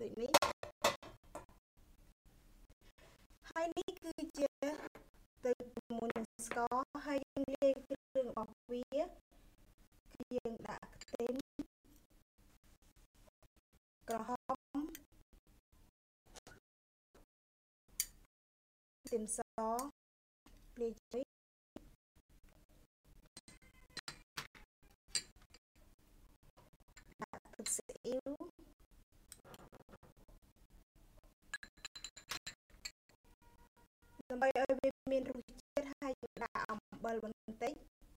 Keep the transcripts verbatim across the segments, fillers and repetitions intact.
ដូចនេះហើយនេះគឺជាទៅជាមួយនឹងស្ករហើយយើងលាយគ្រឿងរបស់វាគឺយើងដាក់ខ្ទឹមក្រហមខ្ទឹមសលាយជាមួយដាក់ទឹកស៊ីអ៊ីវដើម្បីឲ្យវាមានរសជាតិហើយយើងដាក់អំបិលបន្តិច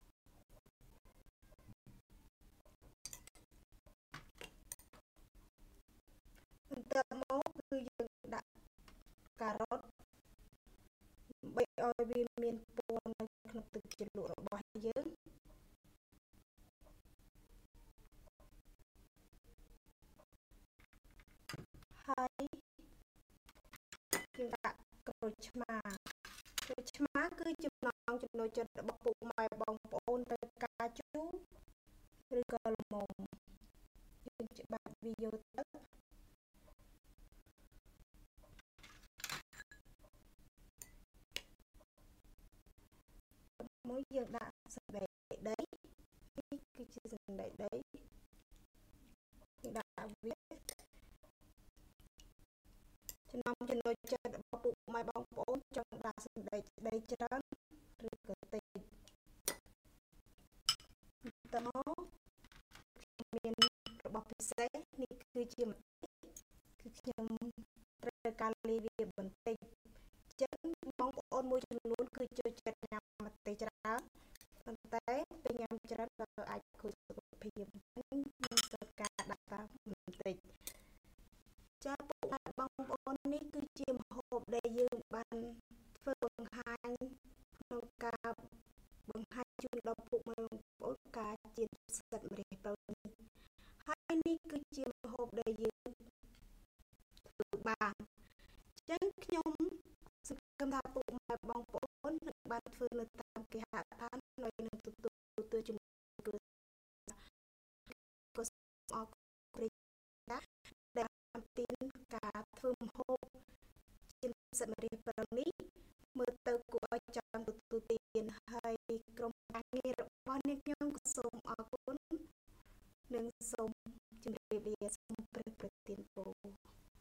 បន្ទាប់មកគឺយើងដាក់ការ៉ុតដើម្បីឲ្យវាមានពណ៌នៅក្នុងទឹកជ្រលក់របស់យើងហើយយើងដាក់ក្រូចឆ្មាក្រូចឆ្មាគឺចំណងចំណូលចិត្តរបស់ពុកម៉ែបងប្អូនទៅការជូរឬក៏ល្មមយើងច្បាស់វាយកទៅមួយយើងដាក់សណ្តែកដីនេះគឺជាសណ្តែកដីយើងដាក់វាចំណងចំណូលចិត្តរបស់ពុកម៉ែបងប្អូនចង់ដាក់សណ្តែកដីច្រើនឬក៏តិចតមកមានរបស់ពិសេសនេះគឺជាម្ទេសគឺខ្ញុំត្រូវការលាយវាបន្តិចអញ្ចឹងបងប្អូនមួយចំនួនគឺចូលចិត្តញ៉ាំម្ទេសច្រើនប៉ុន្តែពេលញ៉ាំច្រើនក៏អាចខូចសុខភាពអញ្ចឹងខ្ញុំត្រូវការដាក់តាមបន្តិចចាពុកម៉ែបងប្អូននេះគឺជាម្ហូបដែលយើងបានធ្វើបង្ហាញក្នុងការបង្ហាញជូនដល់ពុកម៉ែបងប្អូនការជៀនផ្សិតម្រះព្រៅនេះហើយនេះគឺជាម្ហូបដែលយើងធ្វើបានអញ្ចឹងខ្ញុំសង្ឃឹមថាពុកម៉ែបងប្អូននឹងបានធ្វើនៅតាមគេហដ្ឋានហើយនឹងទទួលទស្សន៍គ្រួសារក៏អរគុណណាស់ដែលបានទានការធ្វើម្ហូបជៀនផ្សិតម្រះព្រៅនេះ